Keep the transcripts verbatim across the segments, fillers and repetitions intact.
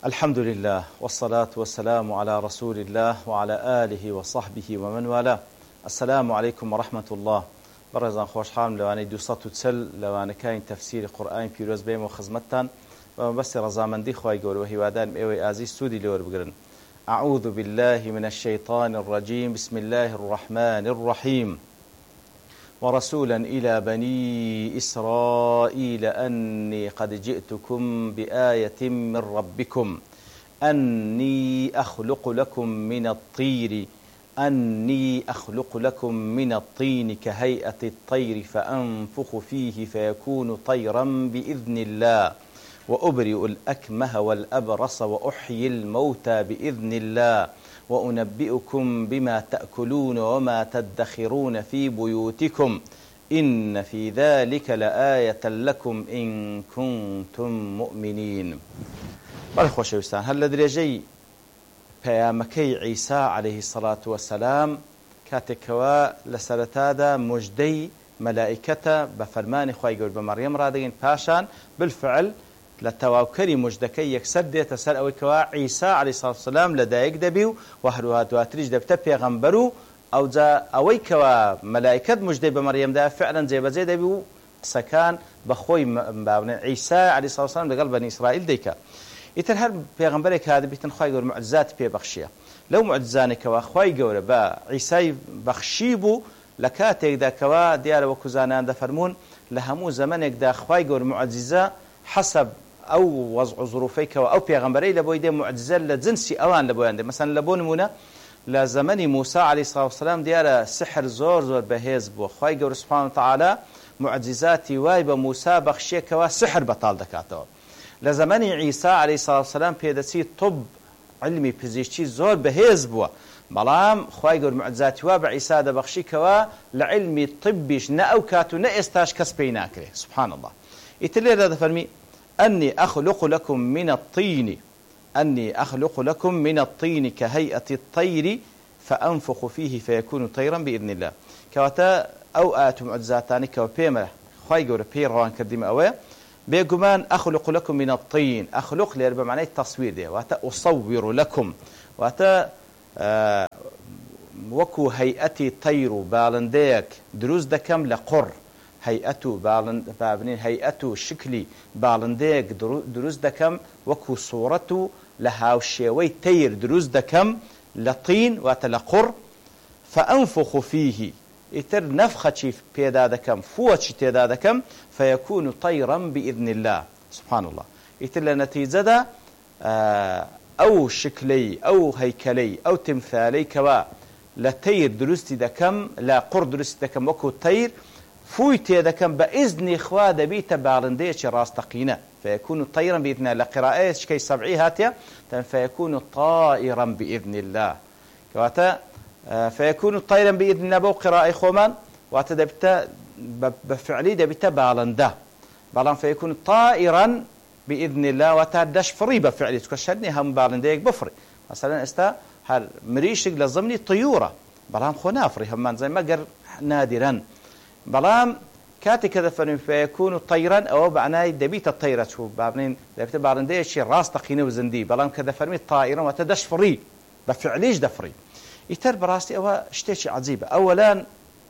الحمد لله والصلاة والسلام على رسول الله وعلى آله وصحبه ومن والاه. السلام عليكم ورحمة الله. برزان خوش حام لواني دوسات وتسل لواني كاين تفسير قرآن بيروز بيم وخزمتان وبس رزامندي خواي قول وهيوادان ايوي ازي سودي لور بقرن. أعوذ بالله من الشيطان الرجيم. بسم الله الرحمن الرحيم. ورسولا إلى بني إسرائيل أني قد جئتكم بآية من ربكم أني أخلق لكم من الطير أني أخلق لكم من الطين كهيئة الطير فأنفخ فيه فيكون طيرا بإذن الله وأبرئ الأكمه والأبرص وأحيي الموتى بإذن الله وأنبئكم بما تأكلون وما تدخرون في بيوتكم إن في ذلك لآية لكم إن كنتم مؤمنين. بارخوش يستان هل لدرجي بيامكي عيسى عليه الصلاة والسلام كاتكوا لسرتادا مجدي ملائكة بفرمان خواهي قول بمريم رادين باشان بالفعل لتواكري مجدكي يكسر ديت سر أو كوا عيسى عليه الصلاة والسلام لدايق دبيو وهروها دواتريج دبتا بيغمبرو أو ذا أوي كوا ملائكة مجدي بمريم دا فعلا زي بزي دبيو سكان بخوي عيسى عليه الصلاة والسلام لقلب بني إسرائيل ديكا يتر هر بيغمبرك هذا بيتن خواهي قول معجزات بي بخشية لو معجزاني كوا خواهي قول با عيسى بخشيبو لكاتك دا كوا ديار وكوزانان دا فرمون لهمو زمنك دا خواهي قول معجزة حسب أو وضع ظروفيك أو بيغمبري لبويدي معجزة لجنسي أوان لبويدي مثلا لبون منا لزمن موسى عليه الصلاة والسلام ديار سحر زور زور بهيز بو خواهي قول سبحانه وتعالى معجزاتي وايبا موسى بخشيك وسحر بطال دكاتو لزمن عيسى عليه الصلاة والسلام بيدسي طب علمي بزيشتي زور بهيز بو بلام خواهي قول معجزاتي وابا عيسى دا بخشيك ولعلمي طبيش نأوكاتو نأستاش كسبيناكري سبحان الله. يتلي هذا فرمي أني أخلق لكم من الطين أني أخلق لكم من الطين كهيئة الطير فأنفخ فيه فيكون طيرا بإذن الله. كواتا أو آتم معجزاتاني كوبيمة خواهي قول بيروان كرديم أوي بيقومان أخلق لكم من الطين أخلق لي ربما معنى التصوير دي واتا أصور لكم واتا آه وكو هيئتي طير بالنديك دروز دكم لقر هيئته بابنين هيئته شكلي بالنديك دروز دكم وكو صورته لها وشيوي تير دروز دكم لطين وتلقر فأنفخ فيه يتر نفخة بيدا دكم فوتش تيدا دكم فيكون طيرا بإذن الله سبحان الله. يتر لنتيجة أو شكلي أو هيكلي أو تمثالي كوا لتير دروز دكم لا قر دروز دكم وكو تير فويت دكم بإذن إخوة دبيت بالنديش راستقينا فيكون طيرا بإذن الله. قراءة كي سبعي هاتيا فيكون طائرا بإذن الله كواتا فيكون طيرا بإذن الله بو قراءة خومان واتا دبتا بفعلي دبتا بالنده بلان فيكون طائرا بإذن الله واتا دش فري بفعلي تكشدني هم بالنديك بفري مثلا استا هل مريشك لزمني طيورة بلان خو نافري همان زي ما قر نادرا بلام كاتي كذا فيكون طيرا أو بعناي دبيت الطيرة شو بابنين دبيت بارندية شيء راس تقينه وزندي بلام كذا فرمي طائرا وتدش فري بفعليش دفري يتر براسي أو اشتيش عجيبة. أولا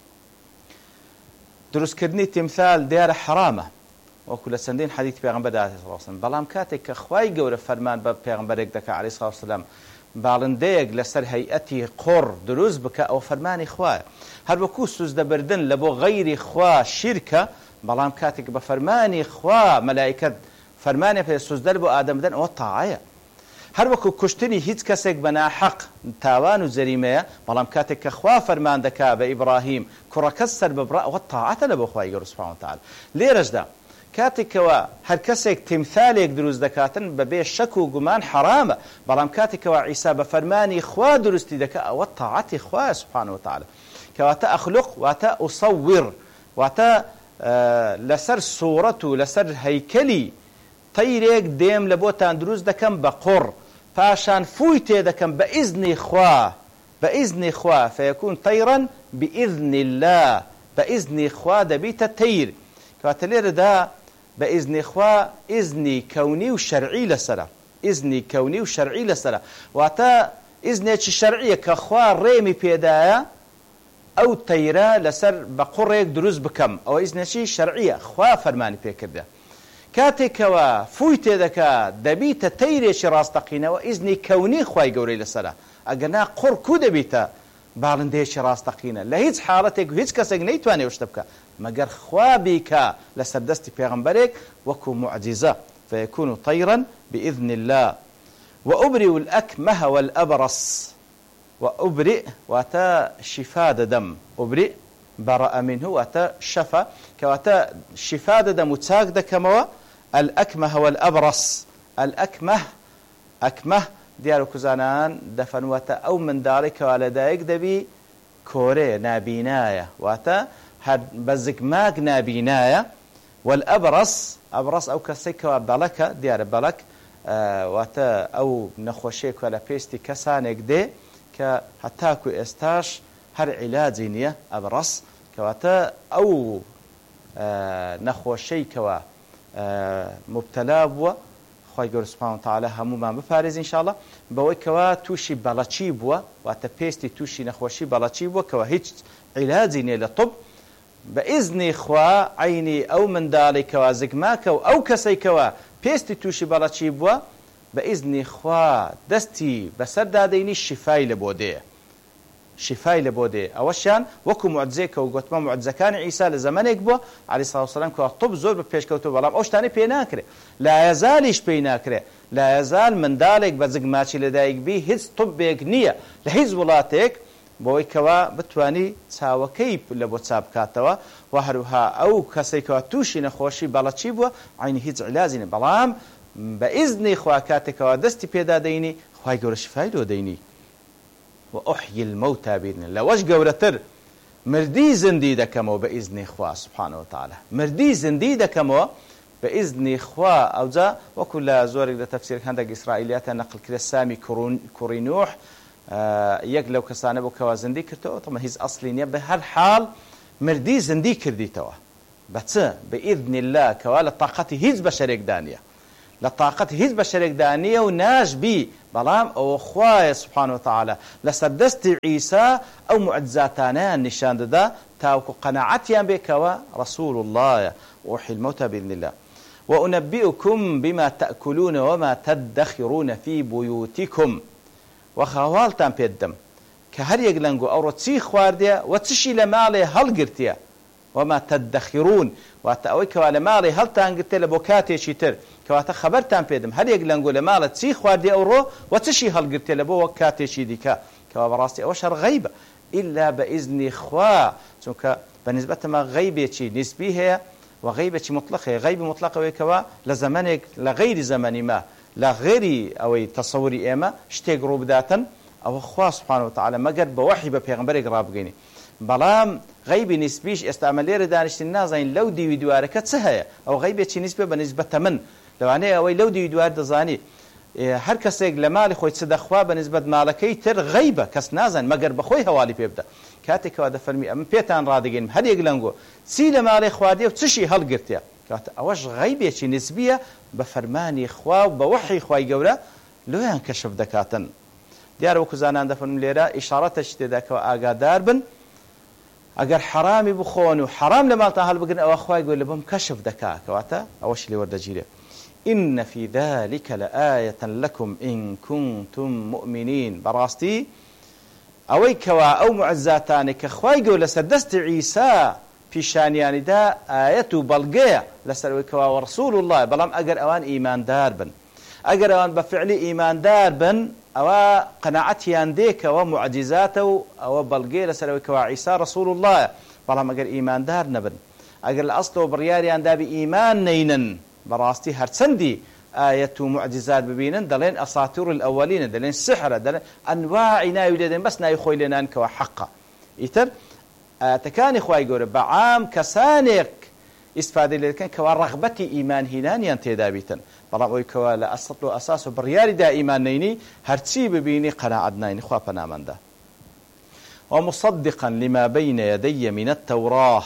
دروس كرني تمثال ديار حرامة وكل سندين حديث بيغمبر عليه الصلاة والسلام بلام كاتي كخواي قول فرمان باب بيغمبر دك عليه الصلاة والسلام بالنديق لسر هيئتي قر دروز بك أو فرماني خوا هل بكوسوس دبردن لبو غير خوا شركة بلام كاتك بفرماني خوا ملائكة فرماني في سوس دلبو آدم دن وطاعية هل بكو كشتني هيت كسك بنا حق تاوان وزريمية بلام كاتك خوا فرمان دكا بإبراهيم كرا كسر ببراء وطاعة لبو خوا يقول سبحانه وتعالى ليه رجدا كاتك هر كسك تمثالك دروز دكاتن ببي شك وجمان حرامة بلام كاتك وعيسى بفرماني خوا درستي دكا وطاعتي خوا سبحانه وتعالى كواتا أخلق واتا أصور واتا آه لسر صورته لسر هيكلي طيريك ديم لبوتان دروز دكم بقر فاشان فويته دكم بإذن خوا بإذن خوا فيكون طيرا بإذن الله بإذن خوا دبيت التير كواتا لير دا بإذن خوا إذني كوني وشرعي لسرا ئیزنی کەونی و شەرعی لەسەرە واتە ئیزنێکی شەرعیە کە خوا ڕێمی پێدایە ئەو تەیرە لەسەر بە قوڕێک دروست بکەم ئەوە ئیزنێکی شەرعیە خوا فەرمانی پێکردە کاتێکەوە فوی تێدەکات دەبیتە تەیرێکی ڕاستەقینەوە ئیزنی کەونی خوای گەورەی لەسەرە ئەگەنا قوڕ کو دەبیتە باڵندەیەکی ڕاستەقینە لە هیچ حاڵەتێک و هیچ کەسێک نەیتوانێ شتە بکە مەگەر خوا بیکە لەسەر دەستی پێغەمبەرێک وەکو معجزە فيكون طيرا بإذن الله وأبرئ الأكمه والأبرص وأبرئ واتا شفاء دم أبرئ برأ منه واتا شفا كواتا شفاء دم وتاق دكموا الأكمه والأبرص الأكمه أكمه ديارو كزانان دفن واتا أو من ذلك على دايق دبي كوري نابينايا واتا هاد بزك ماق نابينايا والأبرص أبرص أو كسيكوا بلكة ديار بلك آه واتا أو نخوشيك ولا بيستي كسانك دي كهتاكو استاش هر علاجي نية أبرص كواتا أو آه نخوشيكوا آه مبتلا بوا خوای گەورە سوبحانه وتعالى هەمومان بپارێزین ئینشاءالله بەوەی کەوا تووشی بەڵەچی بووە واتە پێستی تووشی نەخۆشی بەڵەچی بووە کەوا هیچ عیلاجی نیە لە طب بە ئیزنی خوا عینی ئەو منداڵی کەوا زگماکە و ئەو کەسەی کەوا پێستی تووشی بەڵەچی بووە بە ئیزنی خوا دەستی بەسەردا دەینی شیفای لە بۆ دێ شفای لە بۆ دێ ئەوەشیان وەکو معجزەیەکە و گوتمە معجزەکانی عیسا لە زەمانێک بووە عەلەیهی سەڵاتو وسەلام کە طب زۆر بە پێشکەوتووە بەڵام ئەو شتانەی پێ ناکرێ لا یەزالیش پێی ناکرێ لا یەزال منداڵێک بە جگماچی لەدایک بی هیچ طبێک نییە لە هیچ وڵاتێک بۆی کەوا بتوانی چاوەکەی لە بۆ چاپ بکاتەوە و هەروها ئەو کەسێکەوە تووشی نەخۆشی بەڵەچی بووە عینی هیچ عیلاجی نیە بەڵام بە ئیزنی خوا کاتێکەوە دەستی پێدا دەینی خوای گەورە شیفای لۆ دەینی وأحيي الموتى بإذن الله وش قورتر مردي زندي دكمو بإذن خوا سبحانه وتعالى مردي زندي دكمو بإذن خوا أو جا وكل زورك لتفسير هندق إسرائيليات نقل كده سامي كورينوح آه يقلو كسانه بو زندي كرتو طبعا هيز أصلي نيا بهر حال مردي زندي كردي توا بس بإذن الله كوالا طاقتي هيز بشريك دانية لطاقت هیچ بشرێک دانیە و ناش بی بەڵام ئەوە خوایە سبحانه وتعالى لەسەر دەستی عیسا ئەو معجزاتانەیان نیشان دەدا تاوکو قەناعەتیان بێکەوە رسول الله وأحيي الموتى بإذن الله وأنبئكم بما تأكلون وما تدخرون في بيوتكم وخوالتان پێدەم کە هەر یەک لەنگۆ ئەوڕۆ چی خواردیە و چشی لە ماڵێ هەڵگرتیە وما تدخرون واتە ئەوەی کەوا لە ماڵێ هەڵتان گرتێ لە بۆ کاتێکی تر کەواتە خەبەرتان پێدەم هەر یەک لەنگۆ لە ماڵە چی خواردی ئەوڕۆ و چشی هەڵگرتێ لە بۆ وەک کاتێکی دیکە کەوا بەڕاستی ئەوە شەر غەیبە ئیلا بە ئیزنی خوا چونکە بەنسبەتەمە غەیبێکی نیسبی هەیە و غەیبێکی مطلق هەیە غەیبی مطلق ئەوەی کەوا لە زەمانێک لە غەیری زەمانی ما لە غێری ئەوەی تەسەووری ئێمە شتێک ڕوو بداتن ئەوە خوا سبحانه وتعالى مەگەر بە وەحی بە پێغەمبەرێک ڕابگەینی بەڵام غەیبی نیسبیش ئێستا ئەمە لێرە دانیشتین نازانین لەو دیوی دوارەکە چ هەیە ئەو غەیبێکی نیسبە بە نسبەتە من لەوانەیە ئەوەی لەو دیوی دوار دەزانی هەر کەسێک لە ماڵی خۆی چ دەخوا بە نسبەت ماڵەکەی تر غەیبە کەس نازان مەگەر بەخۆی هەواڵی پێ بدە کاتێکەوە دەفەرمی ئەمە پێتان ڕادەگەین هەر یەک لەنگۆ چی لە ماڵی خواردیە و چشی هەڵگرتیە کاتە ئەوەش غەیبێکی نیسبیە بە فەرمانی خوا و بە وەحی خوای گەورە لۆیان کەشف دەکاتن دیارە وەکو زانان دەفەرمن لێرە ئیشارەتەش تێدا کەوە ئاگادار بن ئەگەر حرامی بخۆن و حرام لە ماڵتان هەڵبگرن ئەوە خوای گەورە لە بۆم کەشف دەکات کەواتە ئەوەش لێ وەردەگیرێ إن في ذلك لآية لكم إن كنتم مؤمنين براستي أوي كوا أو معزاتاني كخواي قول لسردست عيسى في شانياني دا آية بلقية لسر كوا ورسول الله بلام أجر أوان إيمان داربن أجر أوان بفعل إيمان داربن أو قناعتي عندك أو معجزاته أو بلقية لسر كوا عيسى رسول الله بلام أجر إيمان دار نبن أجر الأصل وبرياري عند بإيمان نينن براستي هرسندي آية معجزات ببينن دلين أساطير الأولين دلين سحرة دلين أنواع نايولدين بس ناي خوي لنا كوا حقا يتر آه تكاني خواي قول بعام كسانك استفادة لكن كوا رغبتي إيمان هنان ينتهي بيتن بلغوي كوا لأصل وأساس برياري دا إيمان نيني هرتسي ببيني قناعة نيني خوا بنامن دا ومصدقا لما بين يدي من التوراة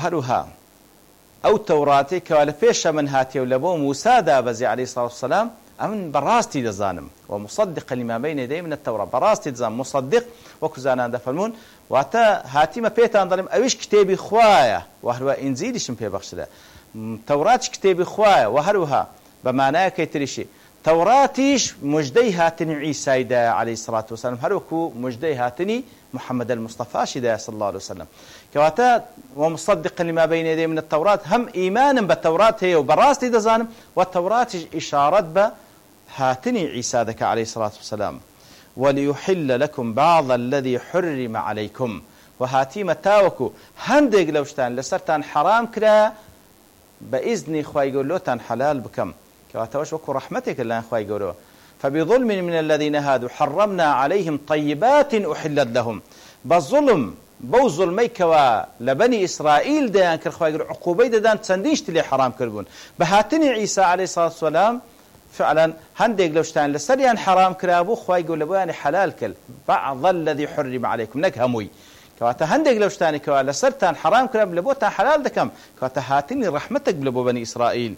وهلها أو توراتي كوالا فيش من هاتي ولبو موسى دابزي عليه الصلاة والسلام أمن براستي دزانم ومصدق لما بين يدي من التوراة براستي دزانم مصدق وكزانان دفرمون واتا هاتيما بيتان ظلم أويش كتابي خوايا وهروا إنزيلشم بي بخشده توراتش كتابي خوايا وهروها بمعنى كيتريشي توراتيش مجدي هاتني عيسى دا عليه الصلاة والسلام هروكو مجدي هاتني محمد المصطفى شدا صلى الله عليه وسلم كواتا ومصدقا لما بين يديه من التوراة هم إيمانا بالتوراة هي وبراستي دزانم والتوراة إشارة به هاتني عيسى ذاك عليه الصلاة والسلام وليحل لكم بعض الذي حرم عليكم وهاتي متاوكو هندق لوشتان لسرتان حرام كلا بإذن خواهي قولوتان حلال بكم كواتوش وكو رحمتك الله خواهي قولو فبظلم من الذين هادوا حرمنا عليهم طيبات أحلت لهم بالظلم بو ظلمي كوا لبني إسرائيل ديان كر خواهي قولو عقوبي دان تسنديش تلي حرام كربون بهاتني عيسى عليه الصلاة والسلام فعلا هندق لوشتان لسريان حرام كرابو خواهي قولو بواني حلال كل بعض الذي حرم عليكم نكهموي كواتا هندق لوشتاني كوا لسرتان حرام كراب لبوتان حلال دكم كواتا هاتني رحمتك بلبو بني إسرائيل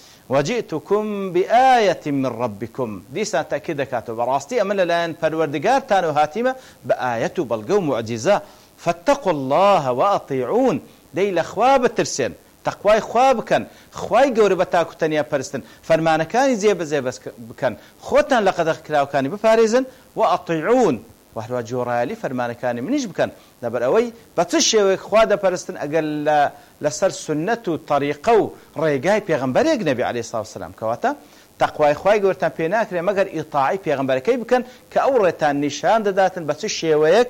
وجئتكم بآية من ربكم دي سنة تأكيد كاتو براستي أمن الآن فالوردقار تانو هاتمة بآية بلقو معجزة فاتقوا الله وأطيعون دي لأخواب الترسين تقواي خواب كان خواي قوري بتاكو تانيا برستن فرمانا كان زيب زيب كان خوتان لقد اخكراو كان بفارزن وأطيعون وهلوا جورالي فرمانا كان منيش بكن دبر اوي بتشي خواده برستن اقل لسر سنته طريقه ريغاي پیغمبر نبي عليه الصلاه والسلام كواتا تقوى خواي قرتن بيناك مگر اطاعي پیغمبر كي بكن كاورتان نشان داتن بتشي ويك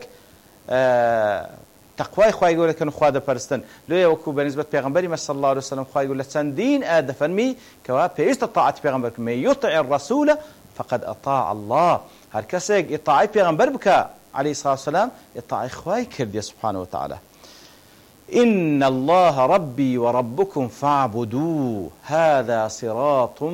اه تقوى خواي قول كن خواده برستن لو يوكو بالنسبه پیغمبري صلى الله عليه وسلم خواي قول لسن دين ادفنمي كوا بيست طاعه پیغمبر كم يطع الرسول فقد اطاع الله هر کسی اطاعی پیغمبر بکا عليه الصلاة والسلام اطاعی خواهی کردی سبحانه وتعالى إن الله ربي وربكم فاعبدوه هذا صراط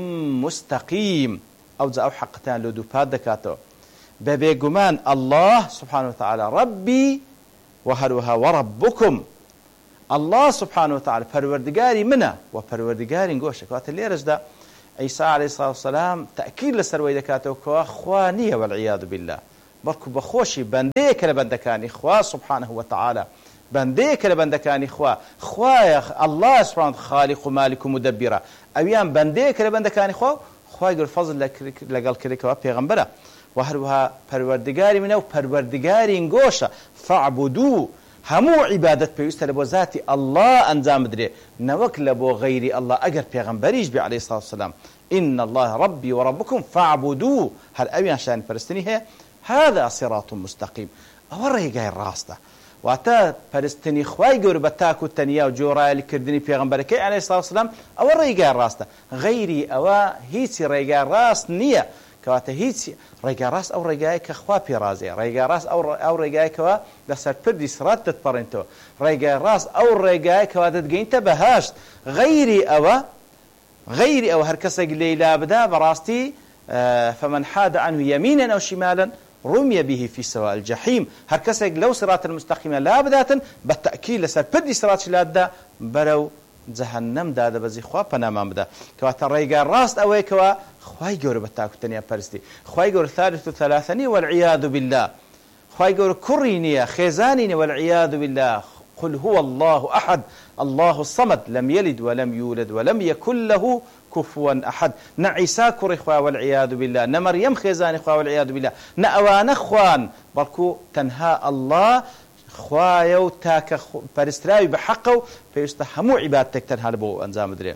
مستقيم أو زاو حقتان لدو باد دكاتو ببيقمان الله سبحانه وتعالى ربي وهروها وربكم الله سبحانه وتعالى پروردگاری منا و پروردگاری نگوشه كوات اللي رجدا عيسى عليه الصلاة والسلام تأكيد لسروي دكاتو كوا خوانية والعياذ بالله بركو بخوشي بنديك لبندكان إخوة سبحانه وتعالى بنديك لبندكان إخوة خوا الله سبحانه خالق مالك مدبرة أويان بنديك لبندكان إخوة خوا يقول فضل لقال كريكوا بيغمبرة وهروها پروردگاري منه وپروردگاري نگوشة فاعبدوه همو عبادت بيوست لبو ذاتي الله انزام دري نوك لبو غيري الله اگر پیغمبريش بي عليه الصلاة والسلام إن الله ربي وربكم فاعبدوه هل أبي عشان فرستني هي هذا صراط مستقيم أوري جاي الراسته واتا فرستني خواي قربتاكو التنيا وجورا لكردني پیغمبرك عليه الصلاة والسلام أوري جاي الراسته غيري أوا هيتي ريجا راس نية كواتا هيتي ريجا راس أو ريجاي كخوا بيرازي ريجا راس أو أو ريجاي كوا دسر بردي سرات تتبرنتو ريجا راس أو ريجاي كوا تدقين تبهاش غيري أوا غيري أو هركسة ليلة بدا براستي آه فمن حاد عنه يمينا أو شمالا رمي به في سواء الجحيم هركسة لو صراط المستقيمة لا بداتا بالتأكيد لسر بردي سرات شلاد برو جهنم دادا بزي خوا پنامام بدا كواتا ريقا راست اوي كوا خواي قور بتاكو تنيا برستي خواي قور ثالث ثلاثني والعياذ بالله خواي قور كرينيا خيزانيني والعياذ بالله قل هو الله أحد الله الصمد لم يلد ولم يولد ولم يكن له كفوا أحد نعيسى كري خوا والعياذ بالله نمريم خيزاني خوا والعياذ بالله نأوان اخوان بركو تنهى الله خوايو تاك برستراوي بحقه فيستحمو عبادتك تنهى لبو أنزام دريم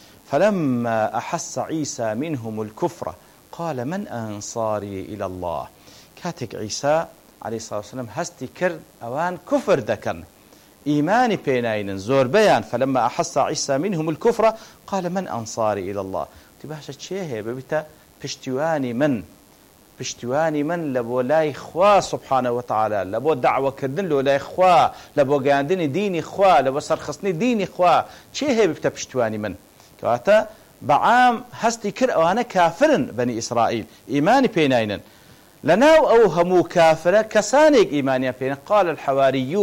فلما أحس عيسى منهم الكفر قال من أنصاري إلى الله كاتك عيسى عليه الصلاة والسلام هستي كرد أوان كفر دكن إيماني بيناين زور بيان فلما أحس عيسى منهم الكفر قال من أنصاري إلى الله تباشا تشيه ببتا بشتواني من بشتواني من لبو لا إخوة سبحانه وتعالى لبو دعوة كردن له لا إخوة لبو قاندني ديني إخوة لبو سرخصني ديني إخوة تشيه ببتا بشتواني من كواتا بعام هستي كر أوانا كافرن بني إسرائيل إيماني بيناين لناو أو همو كافرة كسانيك إيمانيا بينا قال الحواريون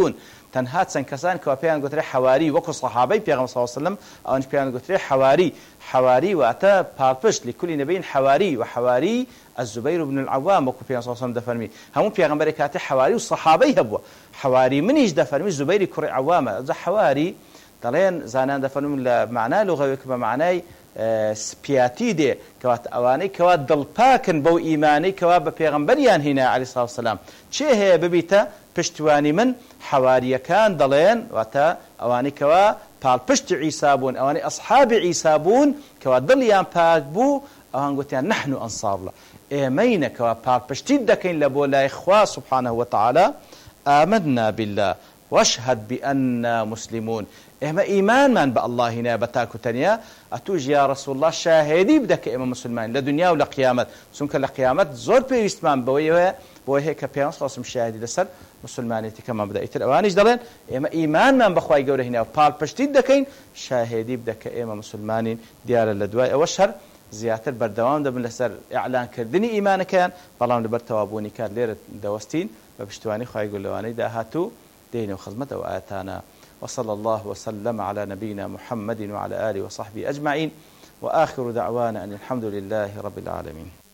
تەنها چەند کەسان کەوا پێیان گوترێ حەواری وەکو سەحابەی پێغەمبەر صلی الله علیه وسلم ئەوانش پێیان گوترێ حەواری حەواری واتە پاڵپشت لكل نبي حەواری وحەواری الزبير بن العوام وەکو پێغەمبەر صلی الله عليه وسلم دەفەرمی هەموو پێغەمبەرێک کاتێ حەواری و سەحابەی هەبووە حەواری منیش دەفەرمی زوبەیری کوڕی عەوامە ئەجا حەواری دەڵێن زانان دەفەرمون لە معنای لوغەویەک بە معنای سپیاتی دێ کەواتە ئەوانەی کەوا دڵپاکن بەو ئیمانەی کەوا بە پێغەمبەریان هێنا عەلەیهی سڵاو وسەلام چێ هەیە ببیتە پشتیوانی من حەواریەکان دەڵێن واتە ئەوانەی کەوا پاڵپشتی عیسا بوون ئەوانەی ئەصحابی عیسا بوون کەوا دڵیان پاک بوو ئەوان گوتیان نحن ئەنصار الله ئێمەینە کەوا پاڵپشتیت دەکەین لە بۆ لای خوا سبحانه وتعالى آمنا بالله واشهد بأننا مسلمون ئێمە ئیمانمان بە ئەڵڵا هێنایە بە تاک و تەنیا ئەتوش یا رەسوڵ الله شاهێدی بدە کە ئێمە مسلمان لە دنیا و لە قیامەت چونکە لە قیامەت زۆر پێویستمان بەوەیەوە بۆی هەیە کە پێغەمبەر صلی الله علیه وسلم شاهێدی لەسەر مسلمانێتیکەمان بدە ئیتر ئەوانیش دەڵێن ئێمە ئیمانمان بەخوای گەورە هێنایە و پاڵپشتیت دەکەین شاهێدی بدە کە ئێمە مسلمانین دیارە لە دوای ئەوەش هەر زیاتر بەردەوام دەبن لەسەر ئیعلانکردنی ئیمانەکەیان بەڵام لەبەر تەوابوونی کار لێرە دەوەستین بە پشتیوانی خوای گەورە لەوانەی داهاتوو دێنە خزمەت ئەو ئاەتانە وصلى الله وسلم على نبينا محمد وعلى آله وصحبه أجمعين وآخر دعوانا أن الحمد لله رب العالمين